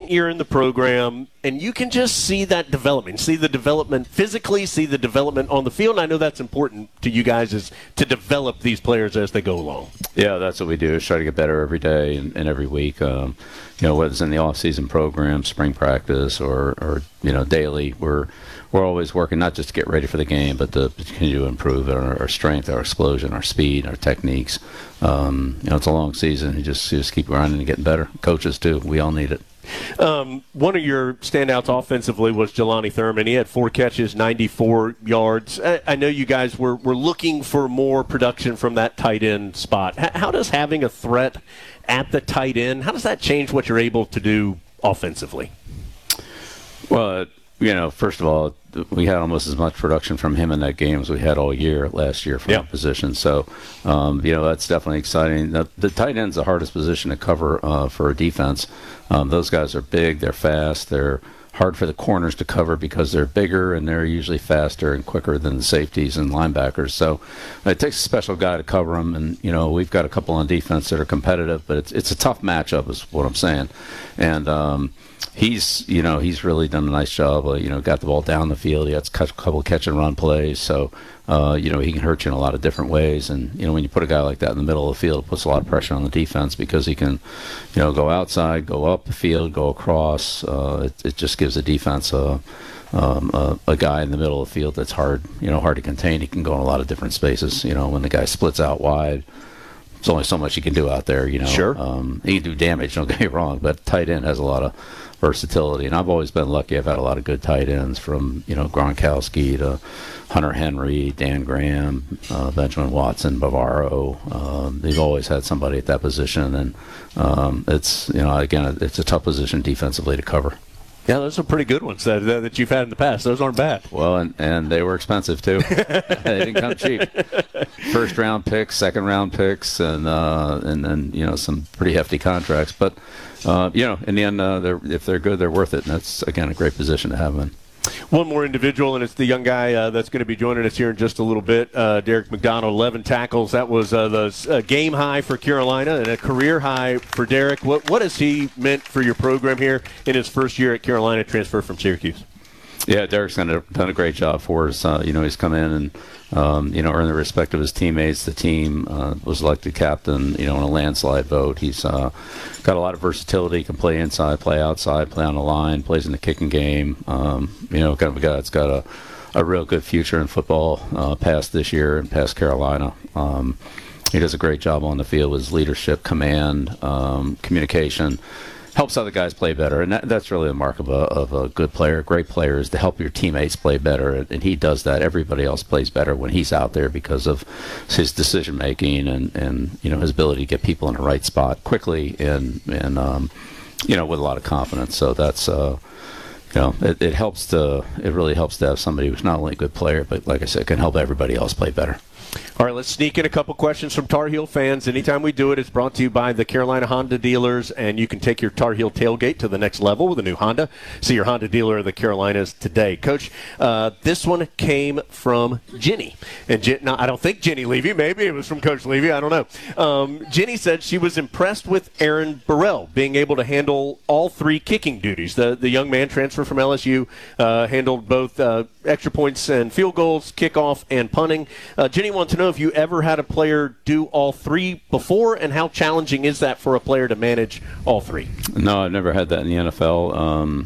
second year in the program, and you can just see that development, see the development physically, see the development on the field. And I know that's important to you guys, is to develop these players as they go along. Yeah, that's what we do, is try to get better every day and every week. Whether it's in the off-season program, spring practice, or daily, we're always working not just to get ready for the game, but to continue to improve our strength, our explosion, our speed, our techniques. It's a long season. You just keep grinding and getting better. Coaches too. We all need it. One of your standouts offensively was Jelani Thurman. He had 4 catches, 94 yards. I know you guys were looking for more production from that tight end spot. How does having a threat at the tight end, how does that change what you're able to do offensively? Well, first of all, we had almost as much production from him in that game as we had all year last year from that position. So, that's definitely exciting. The tight end's the hardest position to cover for a defense. Those guys are big, they're fast, they're hard for the corners to cover because they're bigger and they're usually faster and quicker than the safeties and linebackers. So it takes a special guy to cover them. And, we've got a couple on defense that are competitive, but it's a tough matchup is what I'm saying. And he's really done a nice job. Got the ball down the field. He has a couple catch and run plays. So, he can hurt you in a lot of different ways. And, when you put a guy like that in the middle of the field, it puts a lot of pressure on the defense because he can, go outside, go up the field, go across. It just gives the defense a guy in the middle of the field that's hard to contain. He can go in a lot of different spaces. When the guy splits out wide, there's only so much he can do out there. Sure. He can do damage, don't get me wrong, but tight end has a lot of versatility. And I've always been lucky. I've had a lot of good tight ends from, Gronkowski to Hunter Henry, Dan Graham, Benjamin Watson, Bavaro. They've always had somebody at that position. And it's a tough position defensively to cover. Yeah, those are pretty good ones that you've had in the past. Those aren't bad. Well, and they were expensive, too. They didn't come cheap. First-round picks, second-round picks, and then, some pretty hefty contracts. But, in the end, if they're good, they're worth it. And that's, again, a great position to have them in. One more individual, and it's the young guy that's going to be joining us here in just a little bit. Derek McDonald, 11 tackles. That was the game high for Carolina and a career high for Derek. What has he meant for your program here in his first year at Carolina, transfer from Syracuse? Yeah, Derek's done a great job for us. He's come in and earned the respect of his teammates. The team was elected captain, in a landslide vote. He's got a lot of versatility. He can play inside, play outside, play on the line, plays in the kicking game. Kind of a guy that's got a real good future in football past this year and past Carolina. He does a great job on the field with his leadership, command, communication. Helps other guys play better, and that's really the mark of a good player. A great player is to help your teammates play better, and he does that. Everybody else plays better when he's out there because of his decision making and his ability to get people in the right spot quickly and with a lot of confidence. So that's it really helps to have somebody who's not only a good player, but like I said, can help everybody else play better. All right, let's sneak in a couple questions from Tar Heel fans. Anytime we do it, it's brought to you by the Carolina Honda dealers, and you can take your Tar Heel tailgate to the next level with a new Honda. See your Honda dealer of the Carolinas today. Coach, this one came from Jenny. And I don't think Jenny Levy. Maybe it was from Coach Levy. I don't know. Jenny said she was impressed with Aaron Burrell being able to handle all 3 kicking duties. The young man transferred from LSU, handled both extra points and field goals, kickoff, and punting. Jenny wants to know if you ever had a player do all 3 before, and how challenging is that for a player to manage all 3? No, I've never had that in the NFL.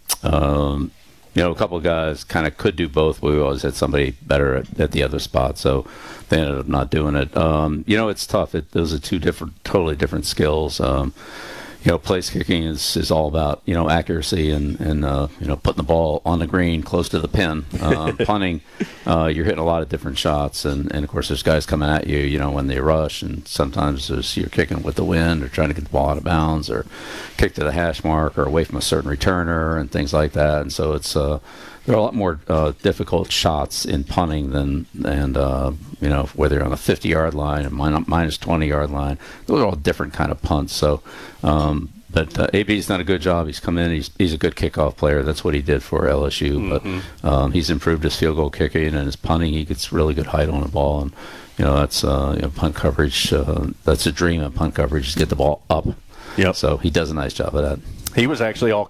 A couple of guys kind of could do both, but we always had somebody better at the other spot, so they ended up not doing it. It's tough. Those are 2 totally different skills. Place kicking is all about, accuracy and putting the ball on the green close to the pin. Punting, you're hitting a lot of different shots. And of course, there's guys coming at you, when they rush. And sometimes you're kicking with the wind or trying to get the ball out of bounds or kick to the hash mark or away from a certain returner and things like that. And so it's there are a lot more difficult shots in punting than whether you're on a 50-yard line or minus 20-yard line. Those are all different kind of punts. So, but AB's done a good job. He's come in. He's a good kickoff player. That's what he did for LSU. Mm-hmm. But he's improved his field goal kicking and his punting. He gets really good height on the ball, and that's punt coverage. That's a dream of punt coverage, is get the ball up. Yep. So he does a nice job of that. He was actually